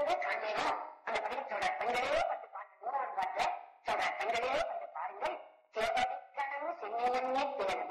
வந்து காண்பேனும் அந்த பதில் சொல்ற பெண்களே வந்து பாட்டு 3வது பாட்டுல சொல்ற பெண்களே வந்து பாருங்கள் சேகரிக்கணும் சென்னியன்னே பேர்